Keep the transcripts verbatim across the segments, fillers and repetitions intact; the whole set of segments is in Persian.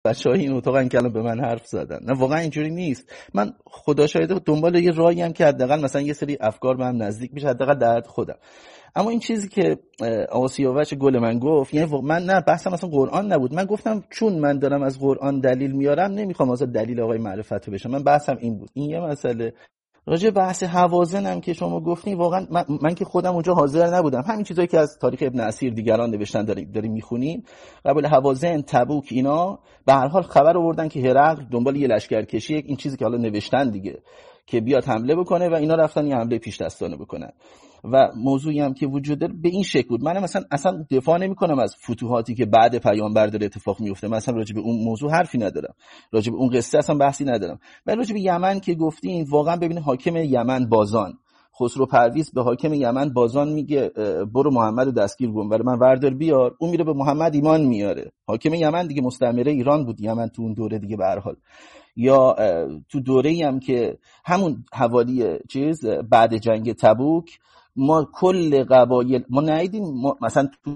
بچه‌های این اتاقن که الان به من حرف زدن. نه واقعا اینجوری نیست. من خدا شاهده دنبال یه راهی ام که حداقل مثلا یه سری افکار به هم نزدیک میشه، حداقل در خودم. اما این چیزی که آقا سیاوش گل من گفت، یعنی من نه بحثم اصلا قرآن نبود. من گفتم چون من دارم از قرآن دلیل میارم، نمیخوام واسه دلیل آقای معرفت بشم. من بحثم این بود. این یه مسئله. راجع بحث حوازنم که شما گفتین، واقعا من, من که خودم اونجا حاضر نبودم. همین چیزایی که از تاریخ ابن اسیر دیگران نوشتن داریم داریم میخونیم. قبل حوازن، تبوک، اینا به هر حال خبر آوردن که هرقل دنبال یه لشکرکشی، این چیزی که حالا نوشتن دیگه، که بیاد حمله بکنه و اینا رفتن یه حمله پیش دستانه بکنن. و موضوعی هم که وجود داره به این شکل بود. من مثلا اصلا دفاع نمی‌کنم از فتوحاتی که بعد پیامبر داره اتفاق میفته، مثلا راجع به اون موضوع حرفی ندارم، راجع به اون قصه اصلا بحثی ندارم. ولی راجع به یمن که گفتین، واقعا ببینید حاکم یمن بازان، خسرو پرویز به حاکم یمن بازان میگه برو محمد دستگیر کن، برای من وردار بیار. اون میره به محمد ایمان میاره. حاکم یمن دیگه مستعمره ایران بود یمن تو اون دوره دیگه به هر حال. یا تو دوره‌ای هم که همون حوالی چیز بعد جنگ تبوک، ما کل قبایل ما ندیدیم، ما مثلا تو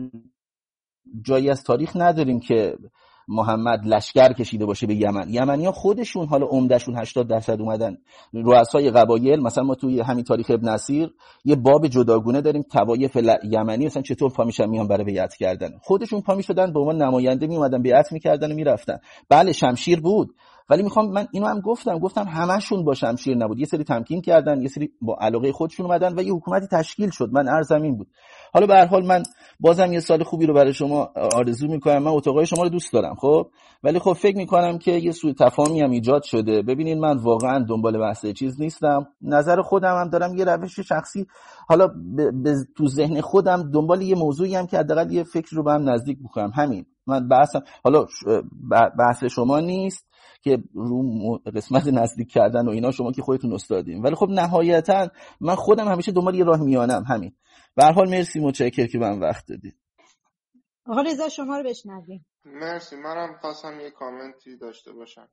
جایی از تاریخ نداریم که محمد لشکر کشیده باشه به یمن. یمنی‌ها خودشون حالا عمدهشون هشتاد درصد اومدن رؤسای قبایل. مثلا ما توی همین تاریخ ابن اسیر یه باب جداگونه داریم، طوایف یمنی مثلا چطور پا میشن میان برای بیعت کردن. خودشون پا میشدن به عنوان نماینده میومدن بیعت میکردن و میرفتن. بله شمشیر بود، ولی میخوام من اینو هم گفتم گفتم همشون با شمشیر نبود. یه سری تمکین کردن، یه سری با علاقه خودشون اومدن و یه حکومتی تشکیل شد. من عرضم این بود. حالا به هر حال من بازم یه سال خوبی رو برای شما آرزو میکنم. من اتاقای شما رو دوست دارم، خب، ولی خب فکر میکنم که یه سوء تفاهمی هم ایجاد شده. ببینید من واقعا دنبال بحث چیز نیستم. نظر خودم هم دارم، یه روش شخصی حالا ب... ب... تو ذهن خودم دنبال یه موضوعی هم که حداقل یه فکر رو به هم نزدیک بکنم. همین من بحثم حالا بحث شما نیست که رو قسمت نزدیک کردن و اینا، شما که خودتون استادین، ولی خب نهایتا من خودم همیشه دنبال یه راه میانم. همین. به هر حال مرسی، متشکرم که من وقت دادید. آقا رضا شما رو بشنویم. مرسی. منم خواستم یه کامنتی داشته باشم.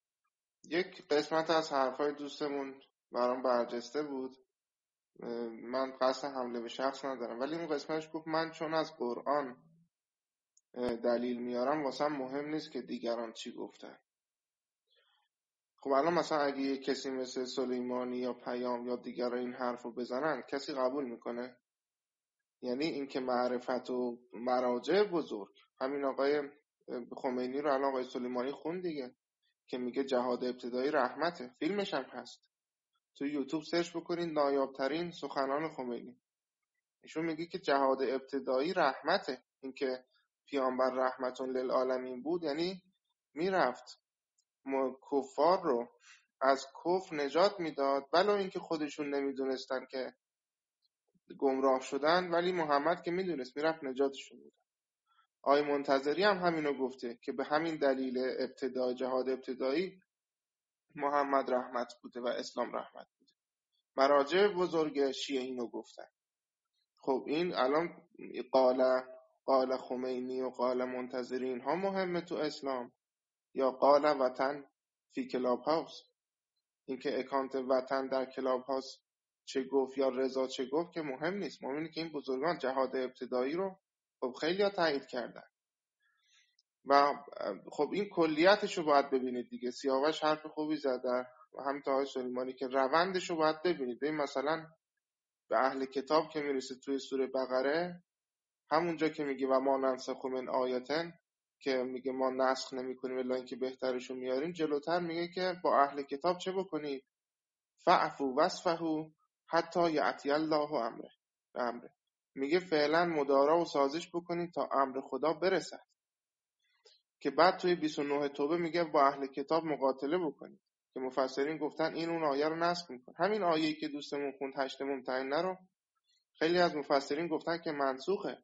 یک قسمت از حرفای دوستمون برام برجسته بود. من قصد حمله به شخص ندارم، ولی اون قسمتش گفت من چون از قرآن دلیل میارم واسم مهم نیست که دیگران چی گفتن. خب الان مثلا اگه یه کسی مثل سلیمانی یا پیام یا دیگران این حرفو بزنن، کسی قبول میکنه؟ یعنی این که معرفت و مراجع بزرگ، همین آقای خمینی رو الان آقای سلیمانی خون دیگه، که میگه جهاد ابتدایی رحمته. فیلمش هم هست، تو یوتیوب سرچ بکنین نایابترین سخنان خمینی. ایشون میگه که جهاد ابتدایی رحمته. این که پیامبر رحمتون للعالمین بود، یعنی میرفت کفار رو از کفر نجات میداد، ولو اینکه خودشون نمیدونستن که گمراه شدن، ولی محمد که میدونست میرفت نجاتشون میداد. آقای منتظری هم همینو گفته که به همین دلیل ابتدا جهاد ابتدایی محمد رحمت بوده و اسلام رحمت بوده. مراجع بزرگ شیعه اینو گفتن. خب این الان قال قال خمینی و قال منتظری اینها مهمه تو اسلام، یا قال وطن فی کلاب هاوس؟ این که اکانت وطن در کلاب هاوس چه گفت یا رضا چه گفت که مهم نیست. مهم اینه که این بزرگان جهاد ابتدایی رو خب خیلی ها تایید کردن و خب این کلیتش رو باید ببینید دیگه. سیاوش حرف خوبی زد و همینطور آقای سلیمانی که روندش رو باید ببینید. این مثلا به اهل کتاب که میرسه توی سوره بقره، همونجا که میگه و ما ننسخ من آیتن، که میگه ما نسخ نمی کنیم الا اینکه بهترشو میاریم، جلوتر میگه که با اهل کتاب چه بکنید؟ فعفو وصفحو حتی یأتی الله امره امره میگه فعلا مدارا و سازش بکنید تا امر خدا برسد. که بعد توی بیست و نه توبه میگه با اهل کتاب مقاتله بکنید، که مفسرین گفتن این اون آیه رو نسخ میکنه. همین آیه‌ای که دوستمون خوند هشت ممتحنه رو خیلی از مفسرین گفتن که منسوخه.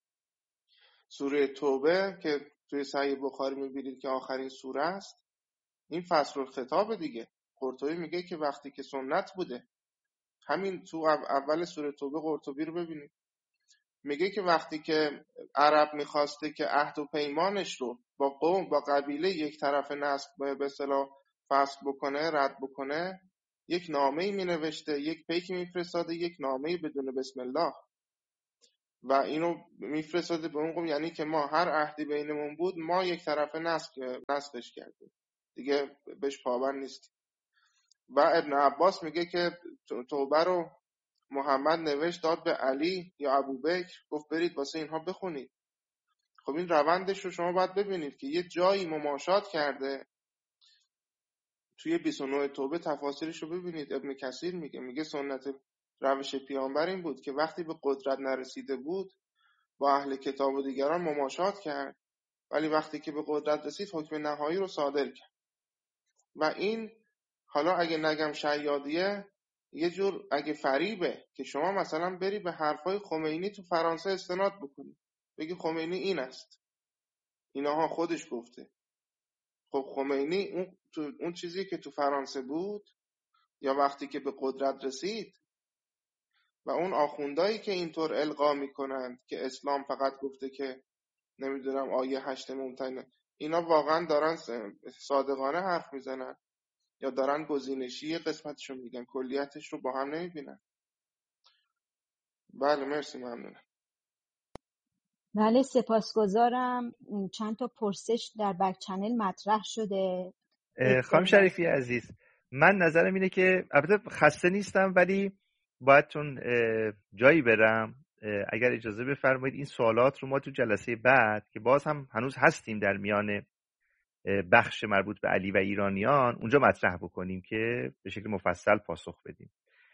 سوره توبه که توی صحیح بخاری میبینید که آخرین سوره است، این فصل الخطاب دیگه. قرطبی میگه که وقتی که سنت بوده، همین تو اول سوره توبه قرطبی رو ببینید، میگه که وقتی که عرب میخواسته که عهد و پیمانش رو با قوم با قبیله یک طرف نسخ به اصطلاح فسخ بکنه، رد بکنه، یک نامه‌ای مینوشته، یک پیکی میفرستاده، یک نامه‌ای بدون بسم الله. و اینو میفرستاده به اون قوم، یعنی که ما هر عهدی بینمون بود ما یک طرفه نسخ نسخش کردیم دیگه، بهش پابند نیستیم. و ابن عباس میگه که توبه رو محمد نوشت داد به علی یا ابوبکر، گفت برید واسه اینها بخونید. خب این روندش رو شما باید ببینید که یه جایی مماشات کرده. توی بیست و نه توبه تفاسیرش رو ببینید، ابن کثیر میگه میگه سنت روش پیامبر این بود که وقتی به قدرت نرسیده بود با اهل کتاب و دیگران مماشات کرد، ولی وقتی که به قدرت رسید حکم نهایی رو صادر کرد. و این حالا اگه نگم شیادیه، یه جور اگه فریبه که شما مثلا بری به حرفای خمینی تو فرانسه استناد بکنی، بگی خمینی این است، اینها خودش گفته. خب خمینی اون, تو اون چیزی که تو فرانسه بود یا وقتی که به قدرت رسید و اون آخوندایی که اینطور القا میکنند که اسلام فقط گفته که نمیدونم آیه هشت ممتنه، اینا واقعا دارن صادقانه حرف میزنن یا دارن گزینشی قسمتشو میگن، کلیتش رو با هم نمیبینن؟ بله مرسی، ممنونم. بله سپاسگزارم. چند تا پرسش در بک چنل مطرح شده. خانم شریفی عزیز، من نظرم اینه که البته خسته نیستم ولی باید چون جایی برم، اگر اجازه بفرمایید این سوالات رو ما تو جلسه بعد که باز هم هنوز هستیم در میان بخش مربوط به علی و ایرانیان اونجا مطرح بکنیم که به شکل مفصل پاسخ بدیم.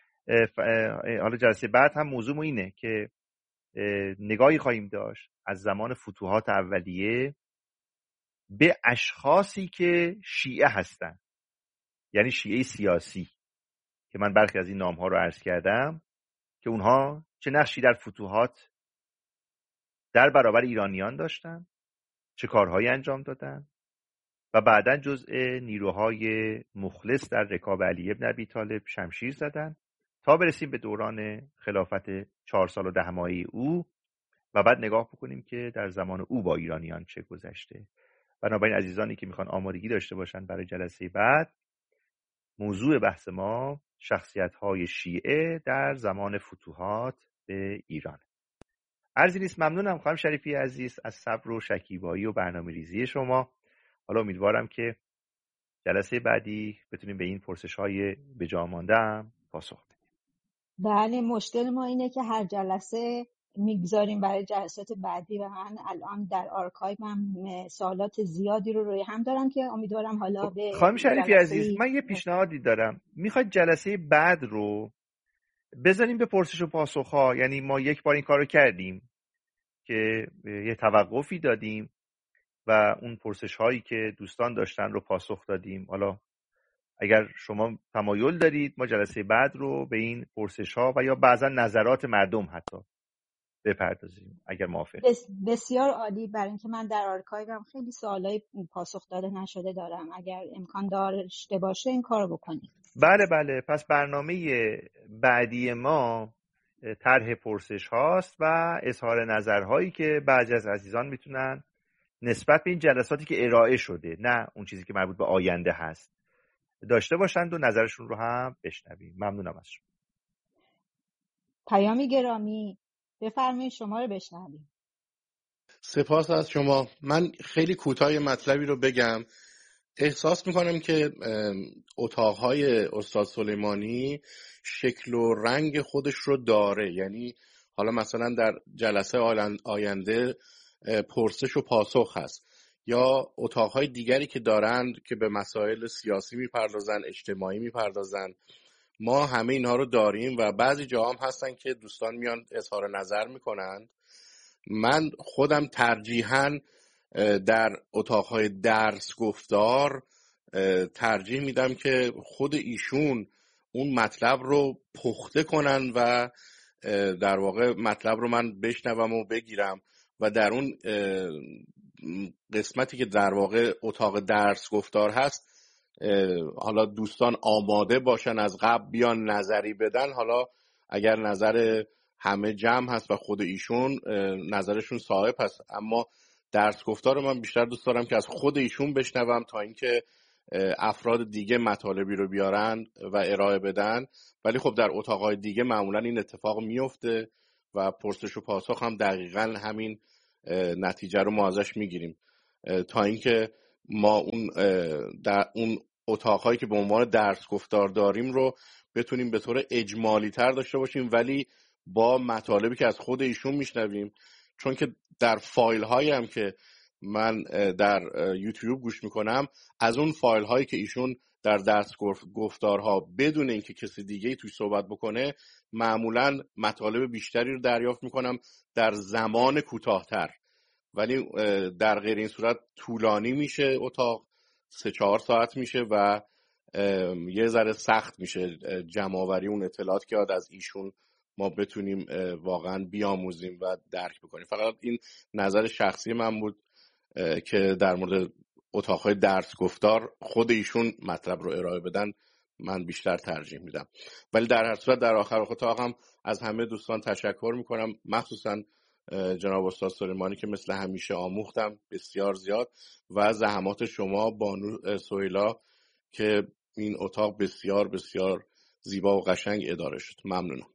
حالا جلسه بعد هم موضوع اینه که نگاهی خواهیم داشت از زمان فتوحات اولیه به اشخاصی که شیعه هستن، یعنی شیعه سیاسی که من برخی از این نام‌ها رو عرض کردم که اونها چه نقشی در فتوحات در برابر ایرانیان داشتن، چه کارهایی انجام دادن و بعداً جزء نیروهای مخلص در رکاب علی ابن ابی طالب شمشیر زدن تا برسیم به دوران خلافت چهار سال و ده ماهه او و بعد نگاه بکنیم که در زمان او با ایرانیان چه گذشته. بنابراین عزیزانی که میخوان آمادگی داشته باشن برای جلسه بعد، موضوع بحث ما شخصیت‌های شیعه در زمان فتوحات به ایران. عرضی نیست، ممنونم خانم شریفی عزیز از صبر و شکیبایی و برنامه‌ریزی شما. حالا امیدوارم که جلسه بعدی بتونیم به این پرسش‌های به جا مانده پاسخ بدیم. بله مشکل ما اینه که هر جلسه میگذاریم برای جلسات بعدی و من الان در آرکایوم سوالات زیادی رو روی هم دارم که امیدوارم حالا به خانم شریفی جلسه... عزیز من یه پیشنهادی دارم. میخواید جلسه بعد رو بذاریم به پرسش و پاسخ ها، یعنی ما یک بار این کارو کردیم که یه توقفی دادیم و اون پرسش هایی که دوستان داشتن رو پاسخ دادیم. حالا اگر شما تمایل دارید ما جلسه بعد رو به این پرسش ها و یا بعضا نظرات مردم حتی بپردازیم اگر موافق. بس بسیار عالی، برای اینکه من در آرکایوم خیلی سوالای پاسخ داده نشده دارم، اگر امکان داشته باشه این کارو بکنید. بله بله، پس برنامه بعدی ما طرح پرسش هاست و اظهار نظرهایی که بعضی از عزیزان میتونن نسبت به این جلساتی که ارائه شده، نه اون چیزی که مربوط به آینده هست، داشته باشند و نظرشون رو هم بشنویم. ممنونم از شما. پیامی گرامی بفرمایید شما رو بشنویم. سپاس از شما. من خیلی کوتاه مطلبی رو بگم. احساس میکنم که اتاقهای استاد سلیمانی شکل و رنگ خودش رو داره، یعنی حالا مثلا در جلسه آینده پرسش و پاسخ هست یا اتاقهای دیگری که دارند که به مسائل سیاسی میپردازن، اجتماعی میپردازن، ما همه اینها رو داریم و بعضی جاها هم هستن که دوستان میان اظهار نظر میکنند. من خودم ترجیحاً در اتاقهای درس گفتار ترجیح میدم که خود ایشون اون مطلب رو پخته کنن و در واقع مطلب رو من بشنوم و بگیرم و در اون قسمتی که در واقع اتاق درس گفتار هست حالا دوستان آماده باشن از قبل بیان نظری بدن. حالا اگر نظر همه جمع هست و خود ایشون نظرشون صاحب هست، اما درس گفتار من بیشتر دوست دارم که از خود ایشون بشنوم تا اینکه افراد دیگه مطالبی رو بیارن و ارائه بدن. ولی خب در اتاقهای دیگه معمولا این اتفاق میفته و پرسش و پاسخ هم دقیقاً همین نتیجه رو ما ازش میگیریم، تا اینکه ما اون در اون اتاقهایی که به عنوان درس گفتار داریم رو بتونیم به طور اجمالی تر داشته باشیم، ولی با مطالبی که از خود ایشون میشنویم. چون که در فایل هایی هم که من در یوتیوب گوش میکنم، از اون فایل هایی که ایشون در درس گفتارها بدون اینکه کسی دیگه توش صحبت بکنه، معمولا مطالب بیشتری رو دریافت میکنم در زمان کوتاهتر، ولی در غیر این صورت طولانی میشه اتاق، سه چهار ساعت میشه و یه ذره سخت میشه جمع‌آوری اون اطلاعات که از ایشون ما بتونیم واقعا بیاموزیم و درک بکنیم. فقط این نظر شخصی من بود که در مورد اتاقهای درس گفتار خود ایشون مطلب رو ارائه بدن من بیشتر ترجیح میدم. ولی در هر صورت در آخر اتاق هم از همه دوستان تشکر میکنم، مخصوصا جناب استاد سلیمانی که مثل همیشه آموختم بسیار زیاد، و زحمات شما بانو سهیلا که این اتاق بسیار بسیار زیبا و قشنگ اداره شد. ممنونم.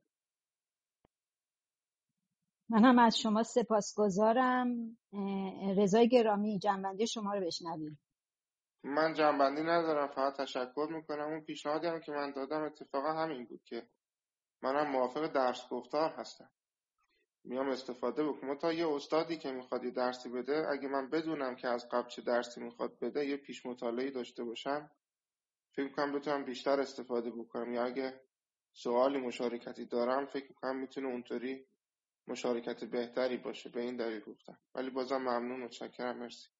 من هم از شما سپاسگزارم. رضای گرامی، جنبندی شما رو بشنویم. من جنبندی ندارم، فقط تشکر میکنم. اون پیشنهادی هم که من دادم اتفاقا همین بود که منم موافق درس گفتار هستم، میام استفاده بکنم. تا یه استادی که میخواد یه درسی بده، اگه من بدونم که از قبل چه درسی میخواد بده، یه پیش مطالعه‌ای داشته باشم، فکر میکنم بتونم بیشتر استفاده بکنم. یا اگه سوالی مشارکتی دارم، فکر میکنم میتونه اونطوری مشارکت بهتری باشه. به این دلیل گفتم. ولی بازم ممنون و متشکرم. مرسی.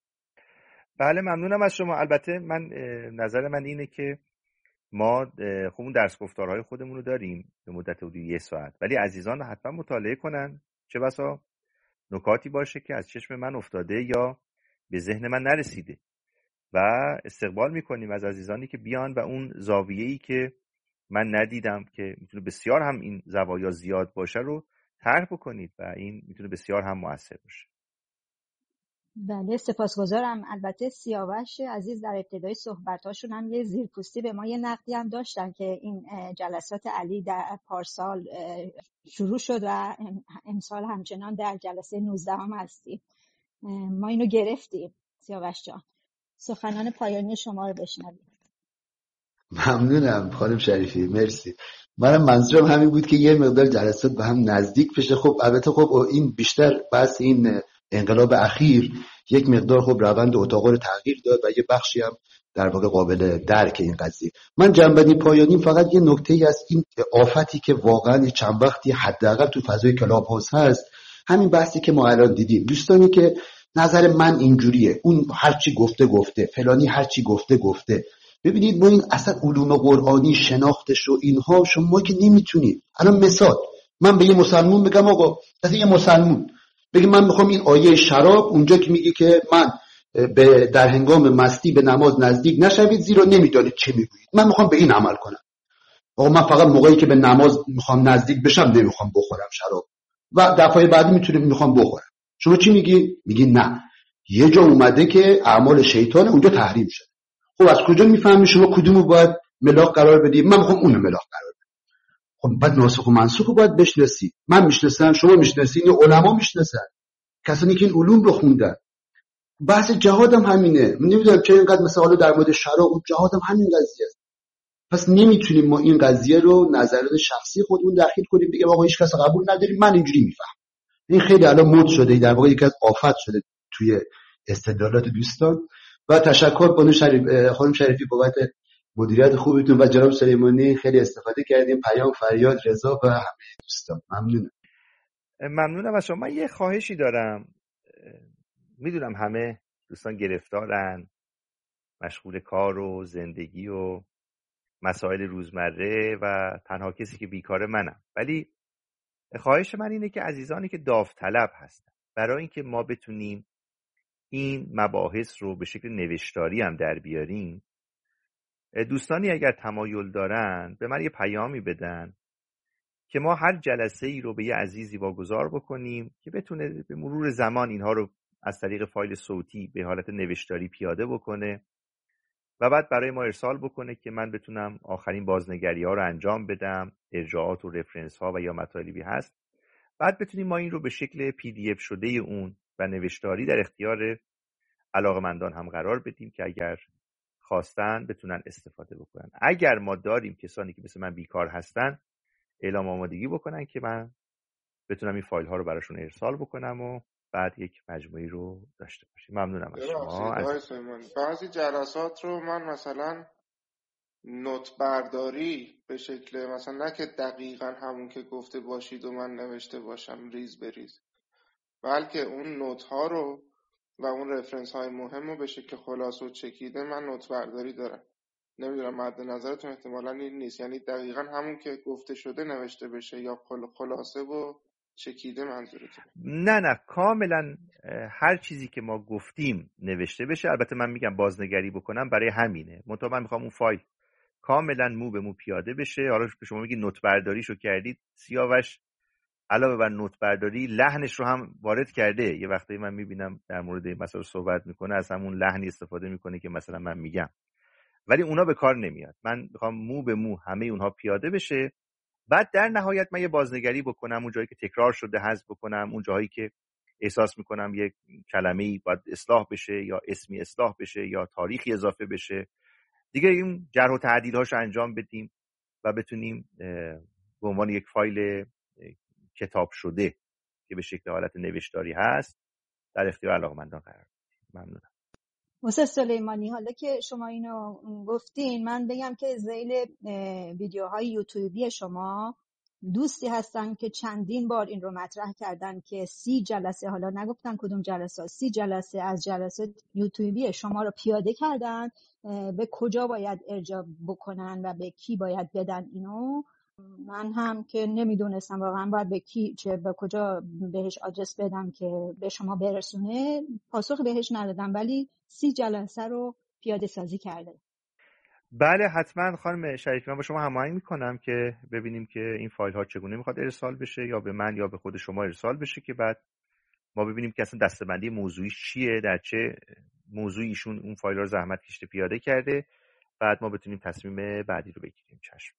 بله ممنونم از شما. البته من نظر من اینه که ما خب اون درس گفتارهای خودمون رو داریم به مدت حدود یک ساعت، ولی عزیزان حتما مطالعه کنن، چه بسا نکاتی باشه که از چشم من افتاده یا به ذهن من نرسیده، و استقبال میکنیم از عزیزانی که بیان و اون زاویه‌ای که من ندیدم که میتونه بسیار هم این زوایا زیاد باشه رو طرح بکنید و این میتونه بسیار هم مؤثر باشه. بله سپاسگزارم. البته سیاوش عزیز در ابتدای صحبتاشون هم یه زیرپوستی به ما یه نقدی هم داشتن که این جلسات علی در پارسال شروع شد و امسال همچنان در جلسه نوزده هم هستیم. ما اینو گرفتیم. سیاوش جان، سخنان پایانی شما رو بشنویم. ممنونم خانم شریفی، مرسی. منم منظورم همین بود که یه مقدار جلسات به هم نزدیک بشه. خب البته خب این بیشتر بحث این انقلاب اخیر یک مقدار خب روند اتاق رو تغییر داد و یه بخشی هم در واقع قابل درک این قضیه. من جنبندی پایانی فقط یه نکته‌ای از این آفتی که واقعا چند وقتی حداقل تو فضای کلاب هاوس هست، همین بحثی که ما الان دیدیم، دوستانی که نظر من اینجوریه، اون هرچی گفته گفته، فلانی هرچی گفته گفته. ببینید ما این اصلا علوم قرآنی شناختش و اینها شما که نمیتونید. الان مثال من به یه مسلمون بگم آقا، مثلا یه مسلمون بگم من میخوام این آیه شراب اونجا که میگه که من به در هنگام مستی به نماز نزدیک نشوید زیرا نمیدانید چه میگویید، من میخوام به این عمل کنم. آقا من فقط موقعی که به نماز میخوام نزدیک بشم نمیخوام بخورم شراب، و دفعه بعدی میتونم میخوام بخورم. شما چی میگی؟ میگی نه، یه جا اومده که اعمال شیطان اونجا تحریم شده. خب از کجا میفهمی شما کدومو باید ملاک قرار بدی؟ من میخوام اونو ملاک قرار بدم. خب بعد ناسخ و منسوخ رو باید بشناسی. من میشناسم، شما میشناسین، علما میشناسن، کسانی که این علوم رو خوندن. بحث جهاد هم همینه. من نمیدونم چرا اینقدر مثلا حالا در مورد شرع و جهاد هم همین قضیه است. پس نمیتونیم ما این قضیه رو نظرات شخصی خودمون داخل کنیم بگیم آقا هیچ کس قبول نداریم من اینجوری میفهم. این خیلی الان مد شده، در واقع یکی از آفات شده توی استدلالات دوستان. و تشکر بانو شریف، خانم شریفی بابت مدیریت خوبتون و جناب سلیمانی، خیلی استفاده کردیم. پیام، فریاد، رضا و همه دوستان ممنونم. ممنونم از شما. من یه خواهشی دارم. میدونم همه دوستان گرفتارن، مشغول کار و زندگی و مسائل روزمره و تنها کسی که بیکاره منم، ولی خواهش من اینه که عزیزانی که داوطلب هستن، برای اینکه ما بتونیم این مباحث رو به شکل نوشتاری هم در بیاریم، دوستانی اگر تمایل دارن به من یه پیامی بدن که ما هر جلسه ای رو به یه عزیزی واگذار بکنیم که بتونه به مرور زمان اینها رو از طریق فایل صوتی به حالت نوشتاری پیاده بکنه و بعد برای ما ارسال بکنه که من بتونم آخرین بازنگری ها رو انجام بدم، ارجاعات و رفرنس ها و یا مطالبی هست بعد بتونیم ما این رو به شکل پی دی اف شده اون و نوشتاری در اختیار علاقمندان هم قرار بدیم که اگر خواستن بتونن استفاده بکنن. اگر ما داریم کسانی که مثل من بیکار هستن اعلام آمادگی بکنن که من بتونم این فایل ها رو براشون ارسال بکنم و بعد یک مجموعی رو داشته باشیم. ممنونم از شما. از... بعضی جلسات رو من مثلا نوت برداری به شکل مثلا نه که دقیقاً همون که گفته باشید و من نوشته باشم ریز بریز، بلکه اون نوت ها رو و اون رفرنس های مهم رو به شکل خلاصه و چکیده من نوت برداری دارم. نمیدونم مد نظرتون احتمالاً این نیست، یعنی دقیقاً همون که گفته شده نوشته بشه یا خلاصه و چکیده منظورتونه؟ نه نه کاملا هر چیزی که ما گفتیم نوشته بشه. البته من میگم بازنگری بکنم برای همینه، منتها من میخوام اون فایل کاملا مو به مو پیاده بشه. حالا که شما میگید نوت برداریشو کردید، سیاوش علاوه بر نوت برداری لحنش رو هم وارد کرده. یه وقتی من میبینم در مورد این مسائل صحبت میکنه از همون لحنی استفاده میکنه که مثلا من میگم، ولی اونا به کار نمیاد. من میخوام مو به مو همه اونها پیاده بشه. بعد در نهایت من یه بازنگری بکنم، اون جایی که تکرار شده حذف بکنم، اون جایی که احساس میکنم یک کلمه‌ای باید اصلاح بشه یا اسمی اصلاح بشه یا تاریخی اضافه بشه، دیگه این جرح و تعدیل‌هاشو انجام بدیم و بتونیم به عنوان یک فایل کتاب شده که به شکل حالت نوشتاری هست در اختیار علاقمندان قرار بدیم. ممنونم. استاد سلیمانی، حالا که شما اینو گفتین من بگم که ذیل ویدیوهای یوتیوبی شما دوستی هستن که چندین بار این رو مطرح کردن که سی جلسه، حالا نگفتن کدوم جلسه، سی جلسه از جلسات یوتیوبی شما رو پیاده کردن به کجا باید ارجاع بکنن و به کی باید بدن اینو. من هم که نمیدونستم واقعا باید به کی چه به کجا بهش آدرس بدم که به شما برسونه، پاسخ بهش ندادم، ولی سی جلسه رو پیاده سازی کرده. بله حتما خانم شریفی، من با شما هماهنگ میکنم که ببینیم که این فایل ها چگونه میخواد ارسال بشه، یا به من یا به خود شما ارسال بشه، که بعد ما ببینیم که اصلا دسته‌بندی موضوعی چیه، در چه موضوعی ایشون اون فایل رو زحمت کشیده پیاده کرده، بعد ما بتونیم تصمیم بعدی رو بگیریم. چشم.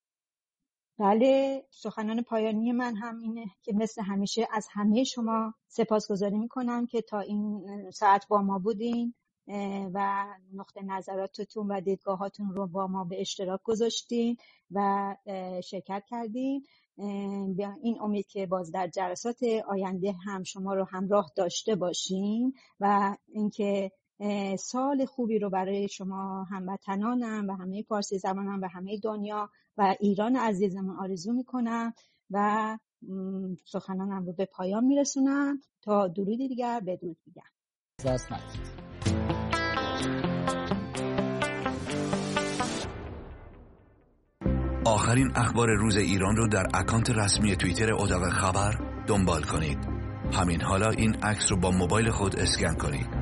بله، سخنان پایانی من هم اینه که مثل همیشه از همه شما سپاسگزاری میکنم که تا این ساعت با ما بودین و نقطه نظراتتون و دیدگاهاتون رو با ما به اشتراک گذاشتین و شرکت کردین. به این امید که باز در جلسات آینده هم شما رو همراه داشته باشیم و اینکه سال خوبی رو برای شما هموطنانم و همه فارسی زبانم و همه دنیا و ایران عزیزمون آرزو میکنم و سخنانم رو به پایان میرسونم تا درودی دیگر بدرود دیگر. آخرین اخبار روز ایران رو در اکانت رسمی توییتر اتاق خبر دنبال کنید. همین حالا این عکس رو با موبایل خود اسکن کنید.